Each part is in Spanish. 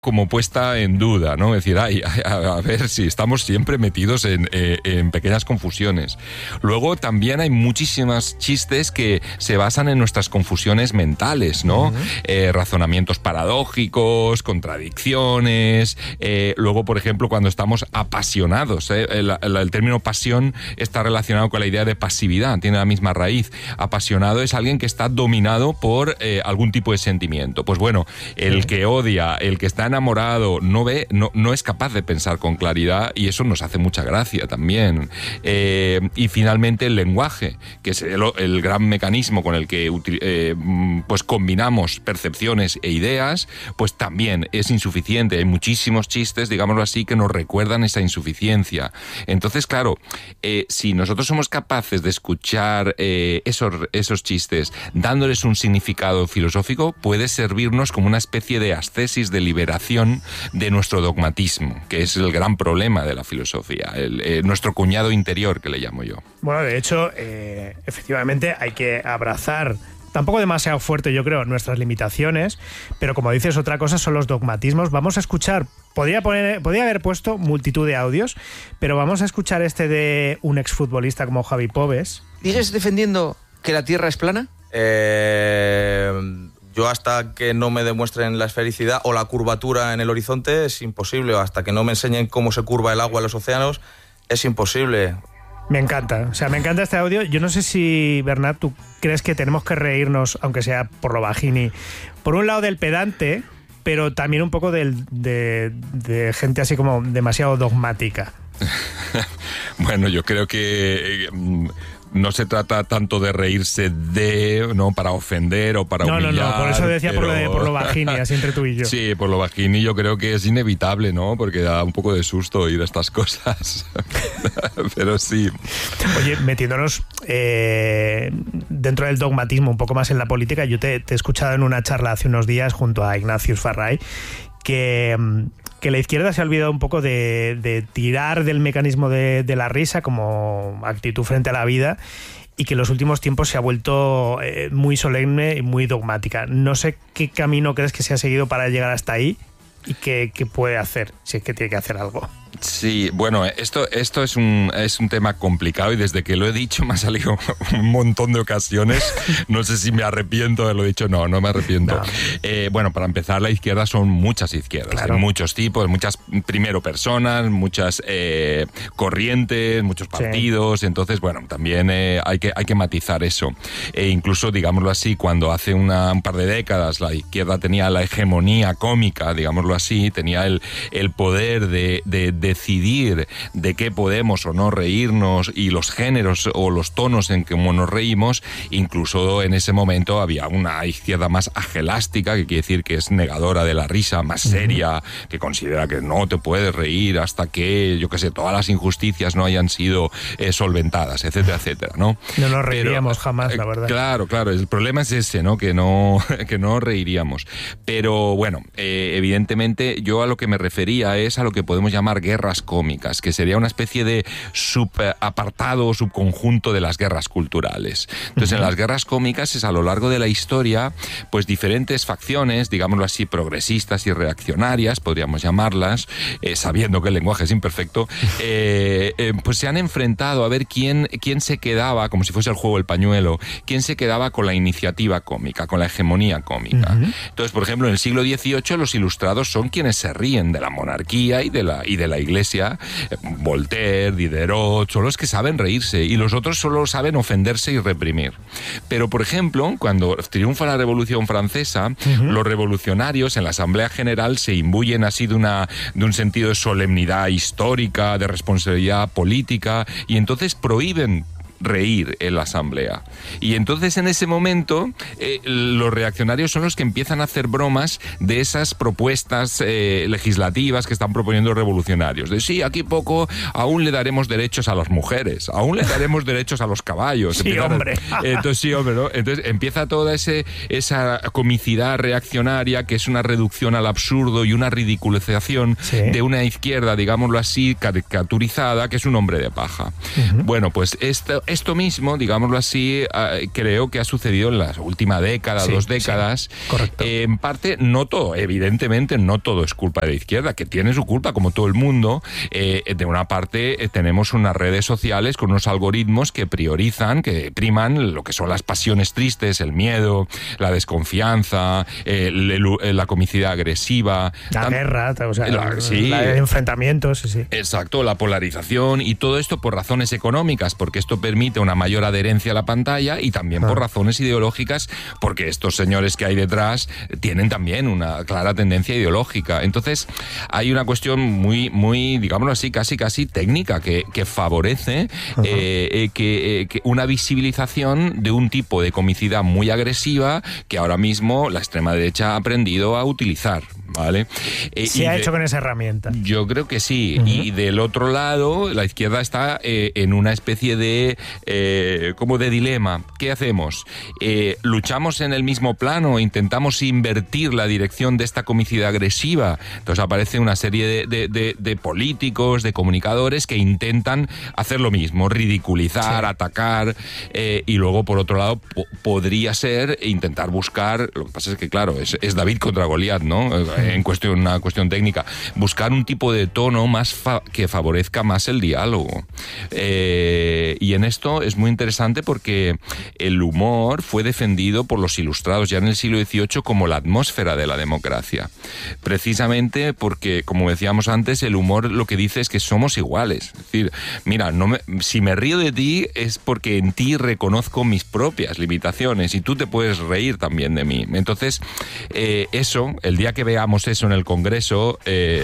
como puesta en duda, ¿no? Es decir, a ver si estamos siempre metidos en pequeñas confusiones. Luego también hay muchísimas chistes que se basan en nuestras confusiones mentales, ¿no? Razonamientos paradójicos, contradicciones. Luego, por ejemplo, cuando estamos apasionados, el término pasión está relacionado con la idea de pasividad, tiene la misma raíz. Apasionado es alguien que está dominado por algún tipo de sentimiento. Pues bueno, el que odia, el que está enamorado, no es capaz de pensar con claridad, y eso nos hace mucha gracia también. Y finalmente el lenguaje, que es el gran mecanismo con el que pues combinamos percepciones e ideas, pues también es insuficiente. Hay muchísimos chistes, digámoslo así, que nos recuerdan esa insuficiencia. Entonces, claro, si nosotros somos capaces de escuchar esos chistes dándoles un significado filosófico, puede servirnos como una especie de ascesis de liberación de nuestro dogmatismo, que es el gran problema de la filosofía, nuestro cuñado interior, que le llamo yo. Bueno, de hecho, efectivamente hay que abrazar, tampoco demasiado fuerte, yo creo, nuestras limitaciones, pero como dices, otra cosa son los dogmatismos. Vamos a escuchar, podría haber puesto multitud de audios, pero vamos a escuchar este de un exfutbolista como Javi Pobes. ¿Sigues defendiendo que la Tierra es plana? Yo hasta que no me demuestren la esfericidad o la curvatura en el horizonte es imposible, o hasta que no me enseñen cómo se curva el agua en los océanos es imposible. Me encanta, o sea, me encanta este audio. Yo no sé si, Bernat, tú crees que tenemos que reírnos, aunque sea por lo bajini, por un lado del pedante, pero también un poco de gente así como demasiado dogmática. Bueno, yo creo que no se trata tanto de reírse ¿no? Para ofender o para humillar. No, por eso decía por lo bajini, así entre tú y yo. Sí, por lo bajini yo creo que es inevitable, ¿no? Porque da un poco de susto oír estas cosas. Pero sí. Oye, metiéndonos dentro del dogmatismo, un poco más en la política, yo te he escuchado en una charla hace unos días junto a Ignatius Farray que la izquierda se ha olvidado un poco de tirar del mecanismo de la risa como actitud frente a la vida, y que en los últimos tiempos se ha vuelto muy solemne y muy dogmática. No sé qué camino crees que se ha seguido para llegar hasta ahí y qué puede hacer, si es que tiene que hacer algo. Sí, bueno, esto es un tema complicado, y desde que lo he dicho me ha salido un montón de ocasiones. No sé si me arrepiento de haberlo dicho. No me arrepiento. No. Bueno, para empezar, la izquierda son muchas izquierdas, claro. Hay muchos tipos, muchas, primero, personas, muchas corrientes, muchos partidos. Sí. Entonces, bueno, también hay que matizar eso. Incluso, digámoslo así, cuando hace un par de décadas la izquierda tenía la hegemonía cómica, digámoslo así, tenía el poder de decidir de qué podemos o no reírnos, y los géneros o los tonos en que nos reímos. Incluso en ese momento había una izquierda más agelástica, que quiere decir que es negadora de la risa, más seria, que considera que no te puedes reír hasta que, yo qué sé, todas las injusticias no hayan sido solventadas, etcétera, etcétera, ¿no? No nos reiríamos jamás, la verdad. Claro, el problema es ese, ¿no? Que no reiríamos. Pero bueno, evidentemente yo a lo que me refería es a lo que podemos llamar guerras cómicas, que sería una especie de subapartado o subconjunto de las guerras culturales. Entonces, en las guerras cómicas es a lo largo de la historia, pues diferentes facciones, digámoslo así, progresistas y reaccionarias, podríamos llamarlas, sabiendo que el lenguaje es imperfecto, pues se han enfrentado a ver quién se quedaba, como si fuese el juego del pañuelo, quién se quedaba con la iniciativa cómica, con la hegemonía cómica. Entonces, por ejemplo, en el siglo XVIII los ilustrados son quienes se ríen de la monarquía y de la Iglesia. Voltaire, Diderot, son los que saben reírse, y los otros solo saben ofenderse y reprimir. Pero, por ejemplo, cuando triunfa la Revolución Francesa, los revolucionarios en la Asamblea General se imbuyen así de un sentido de solemnidad histórica, de responsabilidad política, y entonces prohíben reír en la asamblea. Y entonces en ese momento los reaccionarios son los que empiezan a hacer bromas de esas propuestas legislativas que están proponiendo los revolucionarios. De sí, aquí poco, aún le daremos derechos a las mujeres, aún le daremos derechos a los caballos. Sí, hombre. Entonces, sí, hombre, ¿no? Entonces empieza toda esa comicidad reaccionaria, que es una reducción al absurdo y una ridiculización de una izquierda, digámoslo así, caricaturizada, que es un hombre de paja. Bueno, pues esto esto mismo, digámoslo así, creo que ha sucedido en la última década, 2 décadas. Sí, correcto. En parte, no todo, evidentemente, no todo es culpa de la izquierda, que tiene su culpa, como todo el mundo. De una parte, tenemos unas redes sociales con unos algoritmos que priorizan, que priman lo que son las pasiones tristes, el miedo, la desconfianza, la comicidad agresiva. La guerra, o sea, sí. el enfrentamiento, sí. Exacto, la polarización y todo esto por razones económicas, porque esto permite una mayor adherencia a la pantalla, y también por razones ideológicas, porque estos señores que hay detrás tienen también una clara tendencia ideológica. Entonces, hay una cuestión muy, digámoslo así, casi técnica que favorece que una visibilización de un tipo de comicidad muy agresiva que ahora mismo la extrema derecha ha aprendido a utilizar. ¿Vale? Se ha hecho con esa herramienta. Yo creo que sí. Y del otro lado, la izquierda está en una especie de como de dilema. ¿Qué hacemos? ¿Luchamos en el mismo plano? ¿Intentamos invertir la dirección de esta comicidad agresiva? Entonces aparece una serie de políticos, de comunicadores que intentan hacer lo mismo, ridiculizar, atacar, y luego por otro lado podría ser intentar buscar, lo que pasa es que claro, es David contra Goliat, ¿no? Una cuestión técnica, buscar un tipo de tono más que favorezca más el diálogo. Y en esto es muy interesante porque el humor fue defendido por los ilustrados ya en el siglo XVIII como la atmósfera de la democracia. Precisamente porque, como decíamos antes, el humor lo que dice es que somos iguales. Es decir, mira, si me río de ti es porque en ti reconozco mis propias limitaciones y tú te puedes reír también de mí. Entonces, eso, el día que veamos eso en el Congreso,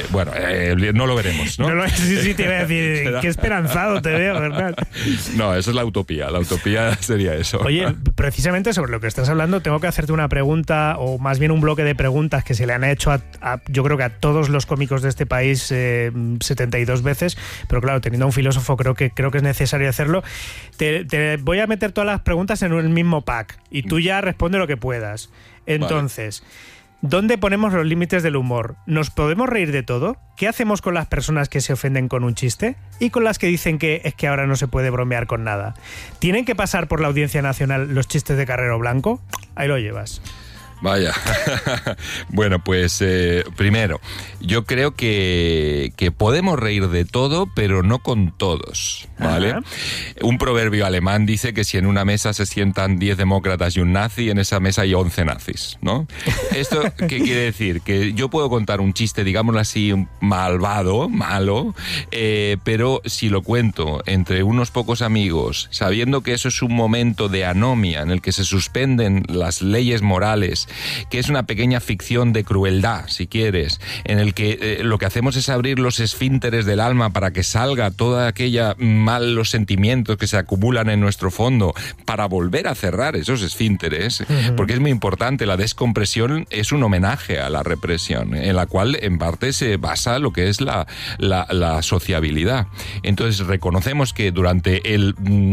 no lo veremos, ¿no? Sí, te iba a decir, qué esperanzado te veo, ¿verdad? No, eso es la utopía sería eso. Oye, precisamente sobre lo que estás hablando, tengo que hacerte una pregunta, o más bien un bloque de preguntas que se le han hecho yo creo que a todos los cómicos de este país 72 veces, pero claro, teniendo a un filósofo creo que es necesario hacerlo. Te voy a meter todas las preguntas en el mismo pack y tú ya responde lo que puedas. Entonces, ¿dónde ponemos los límites del humor? ¿Nos podemos reír de todo? ¿Qué hacemos con las personas que se ofenden con un chiste? ¿Y con las que dicen que es que ahora no se puede bromear con nada? ¿Tienen que pasar por la Audiencia Nacional los chistes de Carrero Blanco? Ahí lo llevas. Vaya. Bueno, pues primero, yo creo que podemos reír de todo, pero no con todos, ¿vale? Ajá. Un proverbio alemán dice que si en una mesa se sientan 10 demócratas y un nazi, en esa mesa hay 11 nazis, ¿no? ¿Esto qué quiere decir? Que yo puedo contar un chiste, digámoslo así, malo, pero si lo cuento entre unos pocos amigos, sabiendo que eso es un momento de anomia en el que se suspenden las leyes morales, que es una pequeña ficción de crueldad, si quieres, en el que lo que hacemos es abrir los esfínteres del alma para que salga toda aquella malos sentimientos que se acumulan en nuestro fondo, para volver a cerrar esos esfínteres, porque es muy importante. La descompresión es un homenaje a la represión, en la cual en parte se basa lo que es la sociabilidad. Entonces reconocemos que durante el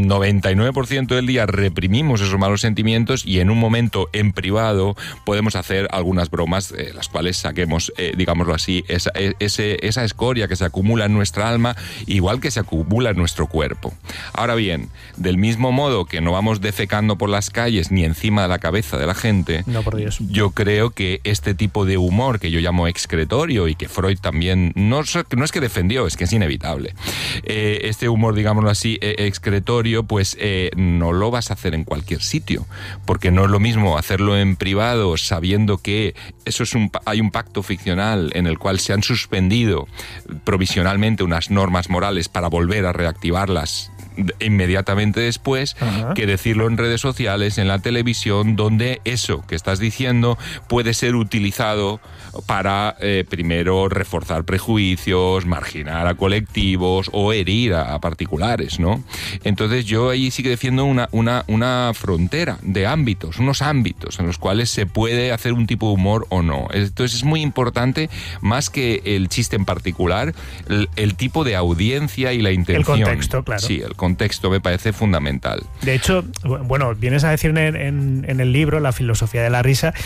99% del día reprimimos esos malos sentimientos, y en un momento en privado podemos hacer algunas bromas, las cuales saquemos, digámoslo así, esa escoria que se acumula en nuestra alma, igual que se acumula en nuestro cuerpo. Ahora bien, del mismo modo que no vamos defecando por las calles ni encima de la cabeza de la gente, no, por Dios, yo creo que este tipo de humor que yo llamo excretorio, y que Freud también no es que defendió, es que es inevitable, este humor, digámoslo así, excretorio, pues no lo vas a hacer en cualquier sitio, porque no es lo mismo hacerlo en privado sabiendo que hay un pacto ficcional en el cual se han suspendido provisionalmente unas normas morales para volver a reactivarlas inmediatamente después, que decirlo en redes sociales, en la televisión, donde eso que estás diciendo puede ser utilizado para primero reforzar prejuicios, marginar a colectivos o herir a particulares, ¿no? Entonces yo ahí sí que defiendo una frontera de ámbitos, unos ámbitos en los cuales se puede hacer un tipo de humor o no. Entonces es muy importante, más que el chiste en particular, el tipo de audiencia y la intención. El contexto, claro. Sí, el contexto me parece fundamental. De hecho, bueno, vienes a decir en el libro, La filosofía de la risa,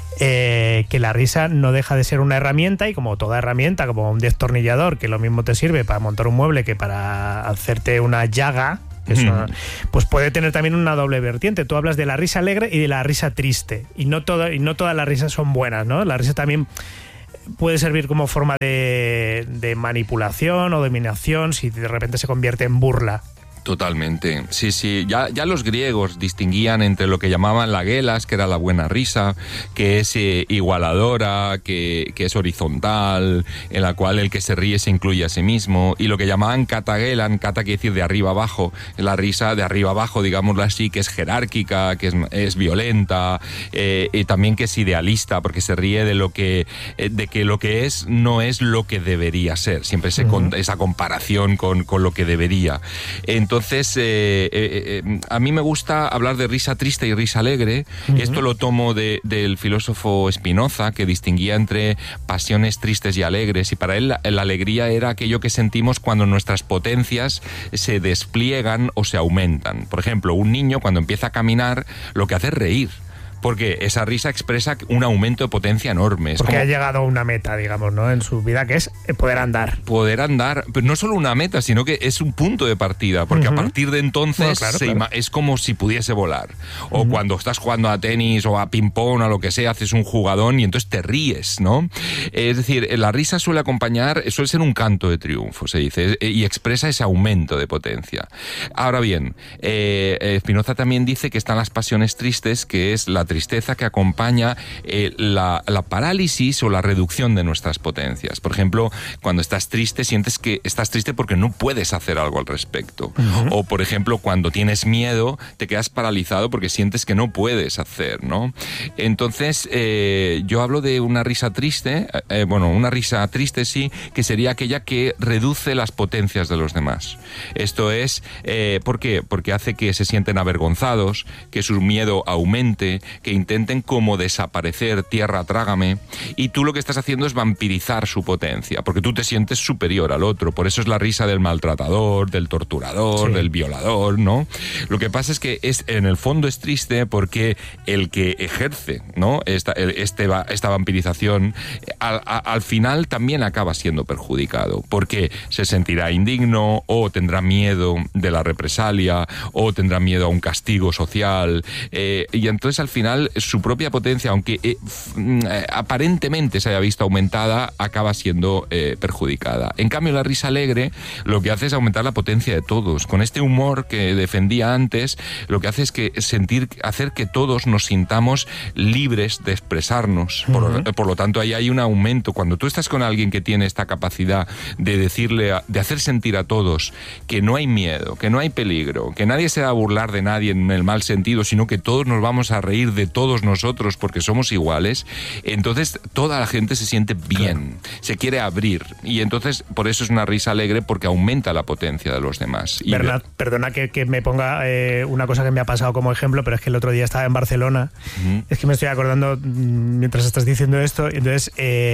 que la risa no deja de ser una herramienta, y como toda herramienta, como un destornillador, que lo mismo te sirve para montar un mueble que para hacerte una llaga, que pues puede tener también una doble vertiente. Tú hablas de la risa alegre y de la risa triste, y no todas las risas son buenas, ¿no? La risa también puede servir como forma de manipulación o dominación si de repente se convierte en burla. Totalmente, sí. Ya los griegos distinguían entre lo que llamaban la gelas, que era la buena risa, que es igualadora, que es horizontal, en la cual el que se ríe se incluye a sí mismo, y lo que llamaban katagelan, kata quiere decir de arriba abajo, la risa de arriba abajo, digámoslo así, que es jerárquica, que es violenta, y también que es idealista, porque se ríe de que lo que es no es lo que debería ser, siempre esa comparación con lo que debería. Entonces, a mí me gusta hablar de risa triste y risa alegre. Esto lo tomo del filósofo Spinoza, que distinguía entre pasiones tristes y alegres, y para él la alegría era aquello que sentimos cuando nuestras potencias se despliegan o se aumentan. Por ejemplo, un niño cuando empieza a caminar, lo que hace es reír, porque esa risa expresa un aumento de potencia enorme. Porque ha llegado a una meta, digamos, ¿no?, en su vida, que es poder andar. Poder andar, pero no solo una meta, sino que es un punto de partida, porque a partir de entonces es como si pudiese volar. O cuando estás jugando a tenis o a ping-pong o a lo que sea, haces un jugadón y entonces te ríes, ¿no? Es decir, la risa suele ser un canto de triunfo, se dice, y expresa ese aumento de potencia. Ahora bien, Spinoza también dice que están las pasiones tristes, que es la tristeza que acompaña la parálisis o la reducción de nuestras potencias. Por ejemplo, cuando estás triste, sientes que estás triste porque no puedes hacer algo al respecto. O, por ejemplo, cuando tienes miedo, te quedas paralizado porque sientes que no puedes hacer, ¿no? Entonces, yo hablo de una risa triste, una risa triste sí, que sería aquella que reduce las potencias de los demás. Esto es, ¿por qué? Porque hace que se sienten avergonzados, que su miedo aumente, que intenten como desaparecer, tierra, trágame, y tú lo que estás haciendo es vampirizar su potencia, porque tú te sientes superior al otro. Por eso es la risa del maltratador, del torturador, del violador, ¿no? Lo que pasa es que en el fondo es triste porque el que ejerce, ¿no?, esta vampirización, al final también acaba siendo perjudicado, porque se sentirá indigno, o tendrá miedo de la represalia, o tendrá miedo a un castigo social, y entonces al final su propia potencia, aunque aparentemente se haya visto aumentada, acaba siendo perjudicada. En cambio, la risa alegre lo que hace es aumentar la potencia de todos. Con este humor que defendía antes, lo que hace es hacer que todos nos sintamos libres de expresarnos. Por lo tanto, ahí hay un aumento. Cuando tú estás con alguien que tiene esta capacidad de hacer sentir a todos que no hay miedo, que no hay peligro, que nadie se va a burlar de nadie en el mal sentido, sino que todos nos vamos a reír de todos nosotros porque somos iguales, entonces toda la gente se siente bien, se quiere abrir, y entonces por eso es una risa alegre, porque aumenta la potencia de los demás. Bernat, perdona que me ponga una cosa que me ha pasado como ejemplo, pero es que el otro día estaba en Barcelona, es que me estoy acordando mientras estás diciendo esto, entonces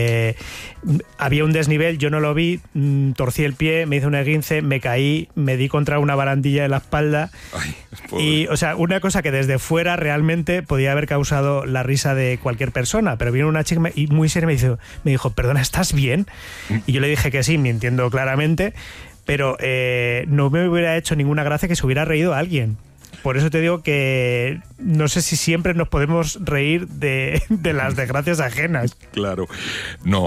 había un desnivel, yo no lo vi, torcí el pie, me hice un esguince, me caí, me di contra una barandilla de la espalda. Ay, y, o sea, una cosa que desde fuera realmente podía haber causado la risa de cualquier persona, pero vino una chica y muy seria me dijo, perdona, ¿estás bien? Y yo le dije que sí, mintiendo claramente, pero no me hubiera hecho ninguna gracia que se hubiera reído a alguien. Por eso te digo que no sé si siempre nos podemos reír de las desgracias ajenas. Claro. No.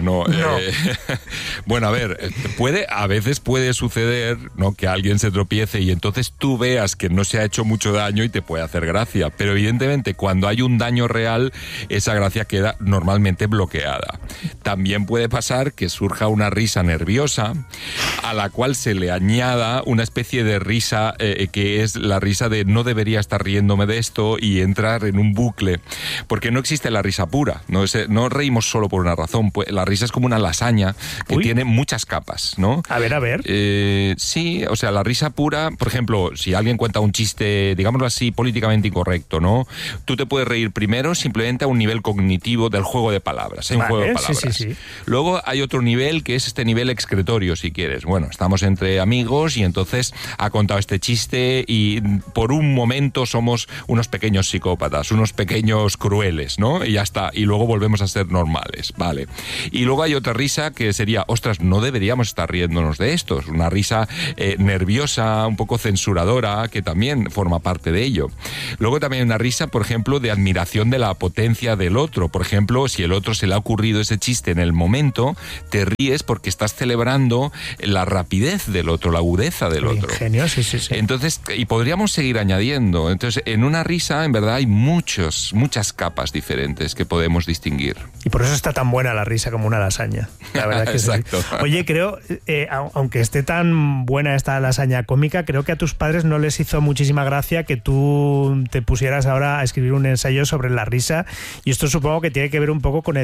Bueno, a ver, a veces puede suceder, ¿no?, que alguien se tropiece y entonces tú veas que no se ha hecho mucho daño y te puede hacer gracia. Pero evidentemente cuando hay un daño real, esa gracia queda normalmente bloqueada. También puede pasar que surja una risa nerviosa a la cual se le añada una especie de risa que es la risa de no debería estar riéndome de esto, y entrar en un bucle, porque no existe la risa pura, no reímos solo por una razón, pues la risa es como una lasaña que tiene muchas capas, ¿no? A ver. Sí, o sea, la risa pura, por ejemplo, si alguien cuenta un chiste, digámoslo así, políticamente incorrecto, ¿no?, tú te puedes reír primero simplemente a un nivel cognitivo del juego de palabras, hay un juego de palabras. Sí. Luego hay otro nivel que es este nivel excretorio, si quieres. Bueno, estamos entre amigos y entonces ha contado este chiste y por un momento somos unos pequeños psicópatas, unos pequeños crueles, ¿no? Y ya está, y luego volvemos a ser normales, ¿vale? Y luego hay otra risa que sería, ostras, no deberíamos estar riéndonos de estos, una risa nerviosa, un poco censuradora, que también forma parte de ello. Luego también hay una risa, por ejemplo, de admiración de la potencia del otro. Por ejemplo, si el otro se le ha ocurrido ese chiste en el momento, te ríes porque estás celebrando la rapidez del otro, la agudeza del otro. Ingenio, sí. Entonces, y podríamos seguir añadiendo. Entonces, en una risa, en verdad, hay muchas capas diferentes que podemos distinguir. Y por eso está tan buena la risa como una lasaña. La verdad es que exacto. Sí. Oye, creo, aunque esté tan buena esta lasaña cómica, creo que a tus padres no les hizo muchísima gracia que tú te pusieras ahora a escribir un ensayo sobre la risa, y esto supongo que tiene que ver un poco con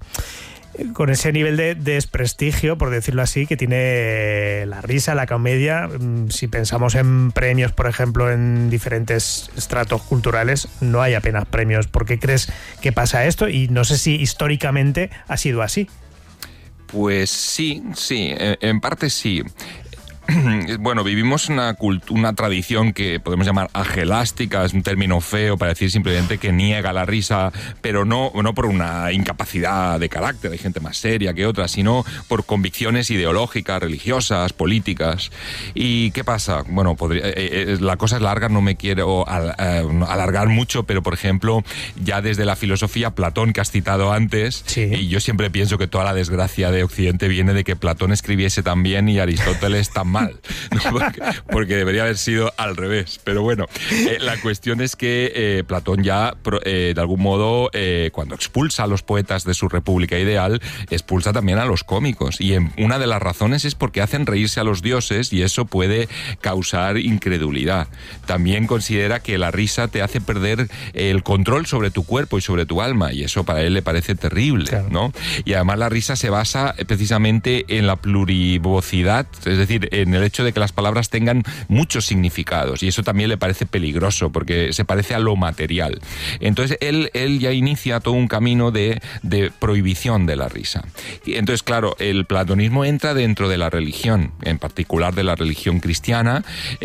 ese nivel de desprestigio, por decirlo así, que tiene la risa, la comedia. Si pensamos en premios, por ejemplo, en diferentes estratos culturales, no hay apenas premios. ¿Por qué crees que pasa esto? Y no sé si históricamente ha sido así. Pues sí, en parte sí. Bueno, vivimos una tradición que podemos llamar agelástica, es un término feo para decir simplemente que niega la risa, pero no por una incapacidad de carácter, hay gente más seria que otra, sino por convicciones ideológicas, religiosas, políticas. ¿Y qué pasa? Bueno, la cosa es larga, no me quiero alargar mucho, pero por ejemplo, ya desde la filosofía, Platón, que has citado antes, sí. Y yo siempre pienso que toda la desgracia de Occidente viene de que Platón escribiese tan bien y Aristóteles tan mal. ¿No? Porque debería haber sido al revés. Pero bueno, la cuestión es que Platón ya, de algún modo, cuando expulsa a los poetas de su república ideal, expulsa también a los cómicos. Y una de las razones es porque hacen reírse a los dioses y eso puede causar incredulidad. También considera que la risa te hace perder el control sobre tu cuerpo y sobre tu alma, y eso para él le parece terrible, claro. ¿No? Y además la risa se basa precisamente en la plurivocidad, es decir, en el hecho de que las palabras tengan muchos significados, y eso también le parece peligroso porque se parece a lo material. Entonces él ya inicia todo un camino de prohibición de la risa. Y entonces, claro, el platonismo entra dentro de la religión, en particular de la religión cristiana.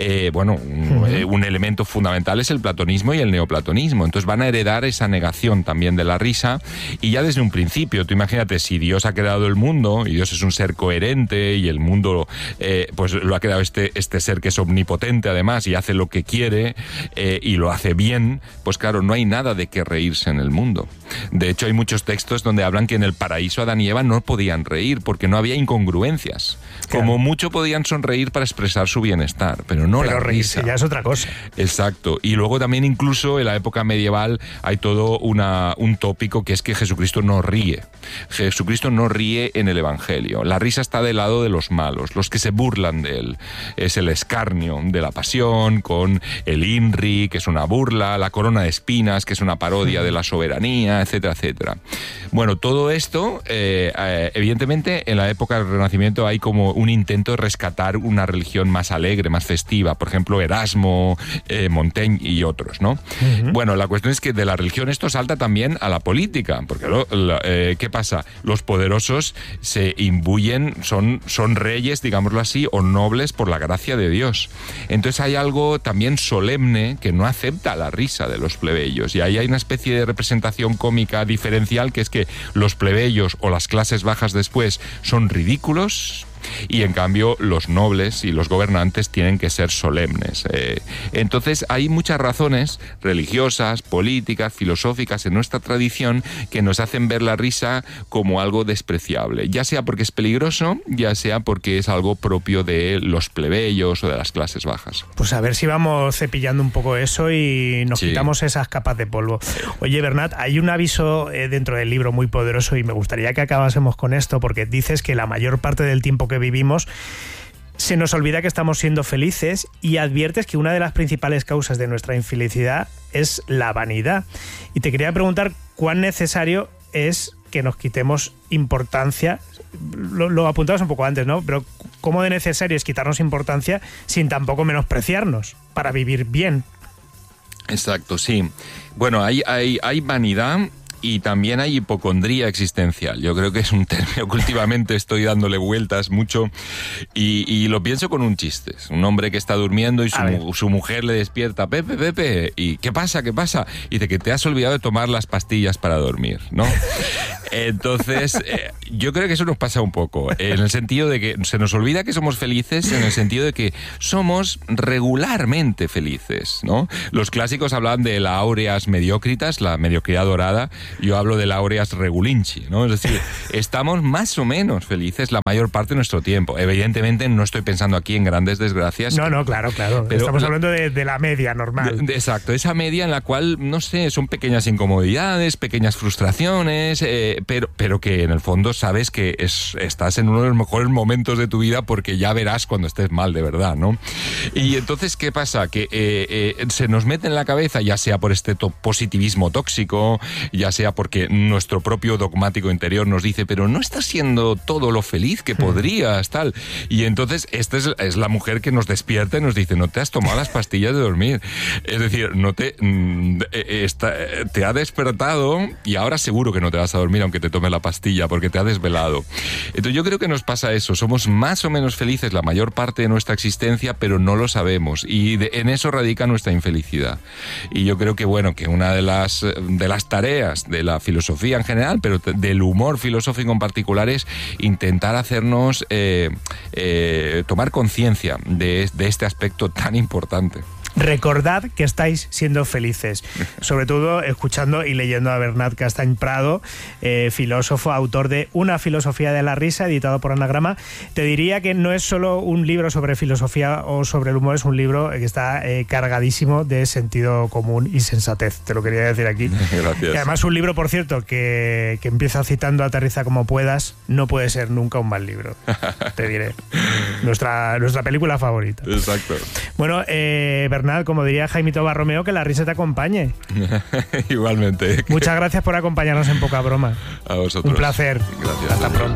Un elemento fundamental es el platonismo y el neoplatonismo. Entonces van a heredar esa negación también de la risa, y ya desde un principio, tú imagínate, si Dios ha creado el mundo, y Dios es un ser coherente, y el mundo pues lo ha creado este ser que es omnipotente además y hace lo que quiere, y lo hace bien, pues claro, no hay nada de qué reírse en el mundo. De hecho, hay muchos textos donde hablan que en el paraíso Adán y Eva no podían reír porque no había incongruencias. Claro. Como mucho podían sonreír para expresar su bienestar, pero no la reírse risa. Ya es otra cosa. Exacto. Y luego también incluso en la época medieval hay todo un tópico que es que Jesucristo no ríe. Jesucristo no ríe en el Evangelio. La risa está del lado de los malos, los que se burlan de él. Es el escarnio de la pasión, con el INRI, que es una burla, la corona de espinas, que es una parodia de la soberanía, etcétera, etcétera. Bueno, todo esto, evidentemente, en la época del Renacimiento hay como un intento de rescatar una religión más alegre, más festiva. Por ejemplo, Erasmo, Montaigne y otros, ¿no? Uh-huh. Bueno, la cuestión es que de la religión esto salta también a la política, porque ¿qué pasa? Los poderosos se imbuyen, son reyes, digámoslo así, o nobles por la gracia de Dios. Entonces hay algo también solemne que no acepta la risa de los plebeyos, y ahí hay una especie de representación cómica diferencial, que es que los plebeyos o las clases bajas después son ridículos, y en cambio los nobles y los gobernantes tienen que ser solemnes. Entonces hay muchas razones religiosas, políticas, filosóficas en nuestra tradición que nos hacen ver la risa como algo despreciable, ya sea porque es peligroso, ya sea porque es algo propio de los plebeyos o de las clases bajas. Pues a ver si vamos cepillando un poco eso y nos quitamos esas capas de polvo. Oye, Bernat, hay un aviso dentro del libro muy poderoso, y me gustaría que acabásemos con esto, porque dices que la mayor parte del tiempo que vivimos se nos olvida que estamos siendo felices, y adviertes que una de las principales causas de nuestra infelicidad es la vanidad. Y te quería preguntar cuán necesario es que nos quitemos importancia. Lo apuntabas un poco antes, ¿no? Pero ¿cómo de necesario es quitarnos importancia sin tampoco menospreciarnos para vivir bien? Exacto, sí. Bueno, hay vanidad y también hay hipocondría existencial. Yo creo que es un término que últimamente estoy dándole vueltas mucho y lo pienso con un chiste. Es un hombre que está durmiendo y su mujer le despierta, Pepe, ¿y qué pasa? Y dice que te has olvidado de tomar las pastillas para dormir, ¿no? Entonces, yo creo que eso nos pasa un poco, en el sentido de que se nos olvida que somos felices, en el sentido de que somos regularmente felices, ¿no? Los clásicos hablaban de la aureas mediocritas, la mediocridad dorada, yo hablo de la aureas regulinci, ¿no? Es decir, estamos más o menos felices la mayor parte de nuestro tiempo. Evidentemente no estoy pensando aquí en grandes desgracias. No, claro. Pero estamos hablando de la media normal. Exacto, esa media en la cual, no sé, son pequeñas incomodidades, pequeñas frustraciones, pero que en el fondo sabes que estás en uno de los mejores momentos de tu vida porque ya verás cuando estés mal de verdad, ¿no? Y entonces, ¿qué pasa? Que se nos mete en la cabeza, ya sea por este positivismo tóxico, ya sea porque nuestro propio dogmático interior nos dice, pero no estás siendo todo lo feliz que podrías, tal. Y entonces, esta es la mujer que nos despierta y nos dice, no te has tomado las pastillas de dormir. Es decir, no te ha despertado y ahora seguro que no te vas a dormir aunque te tomes la pastilla porque te ha desvelado. Entonces yo creo que nos pasa eso, somos más o menos felices la mayor parte de nuestra existencia, pero no lo sabemos y en eso radica nuestra infelicidad. Y yo creo que que una de las tareas de la filosofía en general, pero del humor filosófico en particular, es intentar hacernos tomar conciencia de este aspecto tan importante. Recordad que estáis siendo felices, sobre todo escuchando y leyendo a Bernat Castany Prado, filósofo, autor de Una filosofía de la risa, editado por Anagrama. Te diría que no es solo un libro sobre filosofía o sobre el humor, es un libro que está cargadísimo de sentido común y sensatez, te lo quería decir aquí. Gracias. Y además un libro, por cierto, que empieza citando Aterriza como puedas, no puede ser nunca un mal libro, te diré. Nuestra película favorita. Exacto. Bueno, Bernat, como diría Jaimito Barromeo, que la risa te acompañe. Igualmente. Muchas gracias por acompañarnos en Poca Broma. A vosotros. Un placer. Gracias. Hasta pronto.